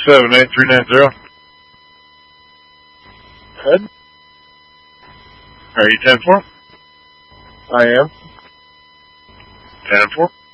78390. Head? Are you 10-4? I am. 10-4.